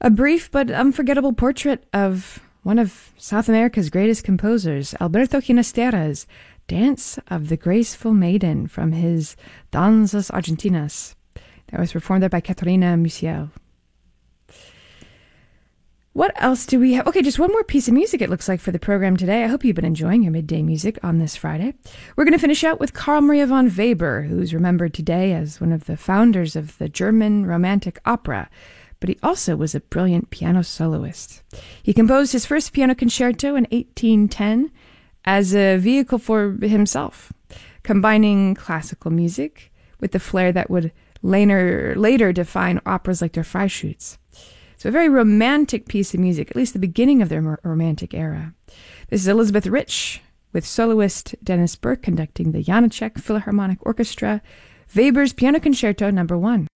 A brief but unforgettable portrait of one of South America's greatest composers, Alberto Ginastera's Dance of the Graceful Maiden from his Danzas Argentinas. That was performed there by Catarina Musiel. What else do we have? Okay, just one more piece of music it looks like for the program today. I hope you've been enjoying your midday music on this Friday. We're going to finish out with Carl Maria von Weber, who's remembered today as one of the founders of the German Romantic opera, but he also was a brilliant piano soloist. He composed his first piano concerto in 1810 as a vehicle for himself, combining classical music with the flair that would later define operas like Der Freischütz. So a very romantic piece of music, at least the beginning of their romantic era. This is Elizabeth Rich with soloist Dennis Burke conducting the Janáček Philharmonic Orchestra, Weber's Piano Concerto No. 1.